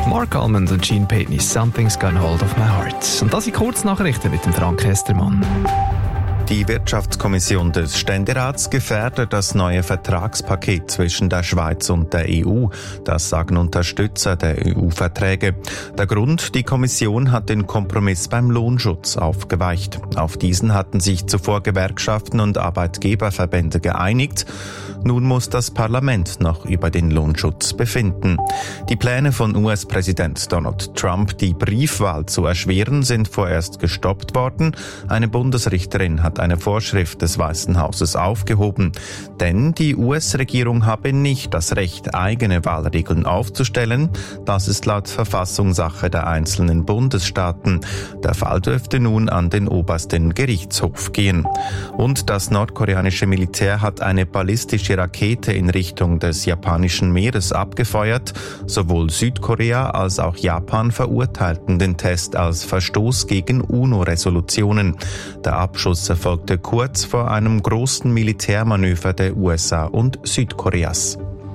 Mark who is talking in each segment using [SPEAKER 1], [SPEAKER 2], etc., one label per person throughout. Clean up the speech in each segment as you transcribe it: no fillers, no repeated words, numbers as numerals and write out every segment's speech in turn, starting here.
[SPEAKER 1] Mark Almond und Gene Payton, Something's Gone Hold of My Heart. Und das sind Kurznachrichten mit dem Frank Hestermann.
[SPEAKER 2] Die Wirtschaftskommission des Ständerats gefährdet das neue Vertragspaket zwischen der Schweiz und der EU. Das sagen Unterstützer der EU-Verträge. Der Grund: die Kommission hat den Kompromiss beim Lohnschutz aufgeweicht. Auf diesen hatten sich zuvor Gewerkschaften und Arbeitgeberverbände geeinigt. Nun muss das Parlament noch über den Lohnschutz befinden. Die Pläne von US-Präsident Donald Trump, die Briefwahl zu erschweren, sind vorerst gestoppt worden. Eine Bundesrichterin hat eine Vorschrift des Weißen Hauses aufgehoben. Denn die US-Regierung habe nicht das Recht, eigene Wahlregeln aufzustellen. Das ist laut Verfassung Sache der einzelnen Bundesstaaten. Der Fall dürfte nun an den obersten Gerichtshof gehen. Und das nordkoreanische Militär hat eine ballistische Rakete in Richtung des japanischen Meeres abgefeuert. Sowohl Südkorea als auch Japan verurteilten den Test als Verstoß gegen UNO-Resolutionen. Der Abschuss erfolgte kurz vor einem großen Militärmanöver der USA und Südkoreas.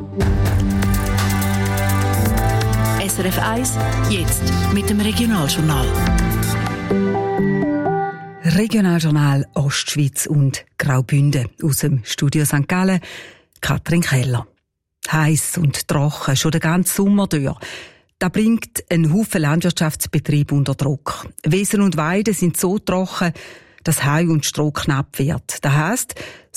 [SPEAKER 3] SRF 1, jetzt mit dem Regionaljournal. Regionaljournal Ostschweiz und Graubünden. Aus dem Studio St. Gallen, Katrin Keller. Heiß und trocken, schon den ganzen Sommer durch. Das bringt einen Haufen Landwirtschaftsbetriebe unter Druck. Wiesen und Weiden sind so trocken, dass Heu und Stroh knapp wird. Das heisst,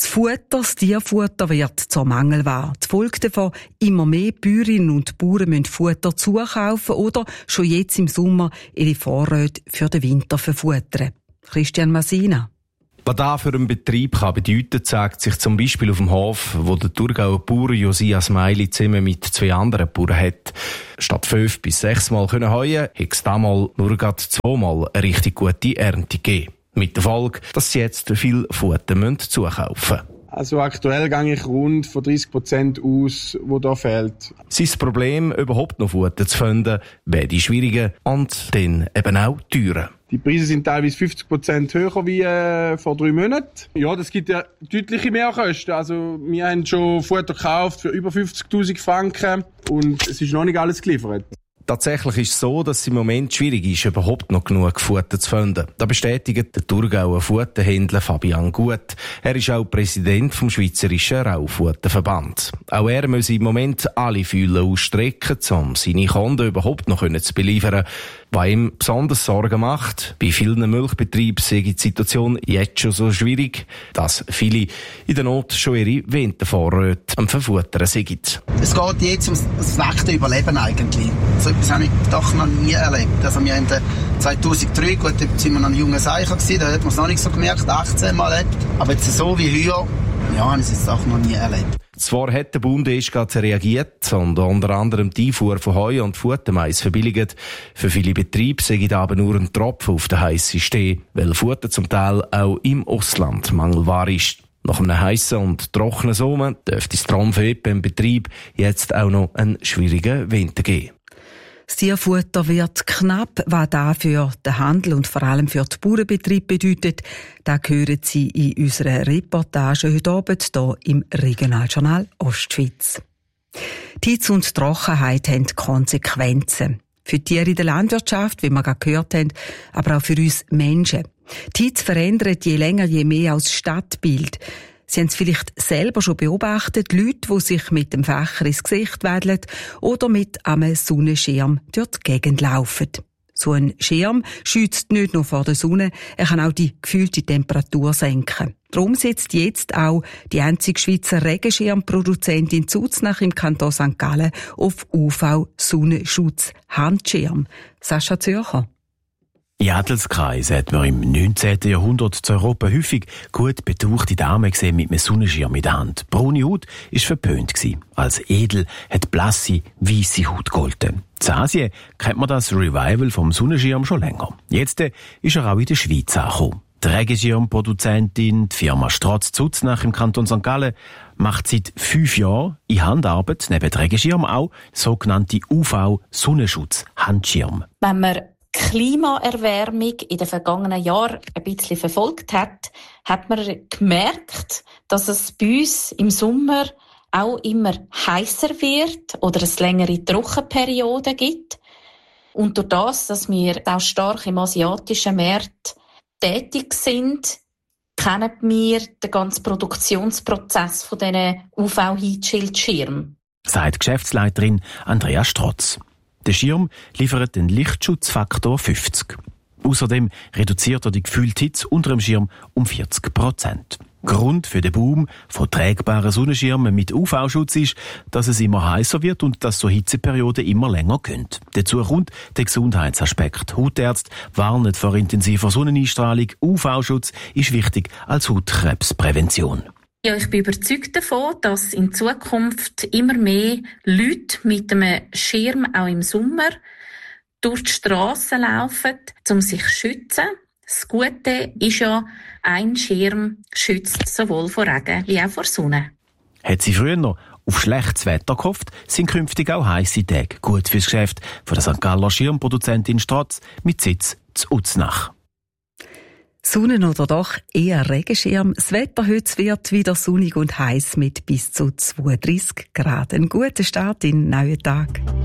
[SPEAKER 3] das Tierfutter wird zur Mangelware. Die Folge davon: immer mehr Bäuerinnen und Bauern müssen Futter zukaufen oder schon jetzt im Sommer ihre Vorräte für den Winter verfuttern. Christian Masina.
[SPEAKER 4] Was das für einen Betrieb kann bedeuten, zeigt sich zum Beispiel auf dem Hof, wo der Thurgauer Bauer Josias Meili zusammen mit 2 anderen Bauern hat. Statt 5 bis 6 Mal heuen können, hat es damals nur gerade 2 Mal eine richtig gute Ernte gegeben. Mit der Folge, dass sie jetzt viel Futter zukaufen müssen.
[SPEAKER 5] Also aktuell gehe ich rund von 30% aus, wo da fehlt.
[SPEAKER 4] Sein Problem, überhaupt noch Futter zu finden, wäre die schwierige und dann eben auch teure.
[SPEAKER 5] Die Preise sind teilweise 50% höher wie vor 3 Monaten. Ja, das gibt ja deutliche Mehrkosten. Also wir haben schon Futter gekauft für über 50'000 Franken und es ist noch nicht alles geliefert.
[SPEAKER 4] Tatsächlich ist es so, dass es im Moment schwierig ist, überhaupt noch genug Futter zu finden. Das bestätigt der Thurgauer Futterhändler Fabian Gut. Er ist auch Präsident vom Schweizerischen Raufutterverband. Auch er muss im Moment alle Fühler ausstrecken, um seine Kunden überhaupt noch zu beliefern. Was ihm besonders Sorgen macht: bei vielen Milchbetrieben sei die Situation jetzt schon so schwierig, dass viele in der Not schon ihre Wintervorräte am Verfuttern sind.
[SPEAKER 6] Es geht jetzt ums nackte Überleben eigentlich. So etwas habe ich doch noch nie erlebt. Also wir haben 2003, gut, da sind wir noch ein junger Seicher gewesen, da hat man es noch nicht so gemerkt, 18 Mal erlebt. Aber jetzt so wie heuer, ja, habe ich es jetzt auch noch nie erlebt.
[SPEAKER 4] Zwar hat der Bund erst gerade reagiert und unter anderem die Einfuhr von Heu und Futtermais verbilligt. Für viele Betriebe sei das aber nur ein Tropfen auf den heissen Stein, weil Futter zum Teil auch im Ausland mangelbar ist. Nach einem heissen und trockenen Sommer dürfte es darum für den Betrieb jetzt auch noch einen schwierigen Winter geben.
[SPEAKER 3] Das Tierfutter wird knapp, was das für den Handel und vor allem für die Bauernbetriebe bedeutet. Das hören Sie in unserer Reportage heute Abend hier im Regionaljournal Ostschweiz. Die Hitze und Trockenheit haben Konsequenzen. Für die Tiere in der Landwirtschaft, wie wir gerade gehört haben, aber auch für uns Menschen. Die Hitze verändert je länger, je mehr auch das Stadtbild. Sie haben es vielleicht selber schon beobachtet, Leute, die sich mit dem Fächer ins Gesicht wedeln oder mit einem Sonnenschirm durch die Gegend laufen. So ein Schirm schützt nicht nur vor der Sonne, er kann auch die gefühlte Temperatur senken. Darum setzt jetzt auch die einzige Schweizer Regenschirmproduzentin Zuznach im Kanton St. Gallen auf UV-Sonnenschutz-Handschirm. Sascha Zürcher.
[SPEAKER 7] In Adelskreis hat man im 19. Jahrhundert zu Europa häufig gut betuchte Damen gesehen mit einem Sonnenschirm in der Hand. Braune Haut war verpönt gewesen. Als edel hat blasse, weisse Haut gegolten. In Asien kennt man das Revival vom Sonnenschirm schon länger. Jetzt ist er auch in der Schweiz angekommen. Die Regenschirmproduzentin, die Firma Strotz Zuznach im Kanton St. Gallen, macht seit 5 Jahren in Handarbeit neben dem Regenschirm auch sogenannte UV-Sonnenschutz-Handschirm.
[SPEAKER 8] Wenn man Klimaerwärmung in den vergangenen Jahren ein bisschen verfolgt hat, hat man gemerkt, dass es bei uns im Sommer auch immer heißer wird oder es längere Trockenperioden gibt. Und durch das, dass wir auch stark im asiatischen Markt tätig sind, kennen wir den ganzen Produktionsprozess von diesen UV-Heatschildschirmen.
[SPEAKER 7] Sagt Geschäftsleiterin Andrea Strotz. Der Schirm liefert den Lichtschutzfaktor 50. Außerdem reduziert er die gefühlte Hitze unter dem Schirm um 40%. Grund für den Boom von tragbaren Sonnenschirmen mit UV-Schutz ist, dass es immer heißer wird und dass so Hitzeperioden immer länger gehen. Dazu kommt der Gesundheitsaspekt. Hautärzte warnen vor intensiver Sonneneinstrahlung. UV-Schutz ist wichtig als Hautkrebsprävention.
[SPEAKER 8] Ja, ich bin überzeugt davon, dass in Zukunft immer mehr Leute mit einem Schirm auch im Sommer durch die Strassen laufen, um sich zu schützen. Das Gute ist ja, ein Schirm schützt sowohl vor Regen wie auch vor Sonne.
[SPEAKER 7] Hat sie früher noch auf schlechtes Wetter gehofft, sind künftig auch heisse Tage gut fürs Geschäft von der St. Galler Schirmproduzentin Strotz mit Sitz zu Uznach.
[SPEAKER 3] Sonnen- oder doch eher Regenschirm. Das Wetter heute wird wieder sonnig und heiß mit bis zu 32 Grad. Ein guter Start in den neuen Tag.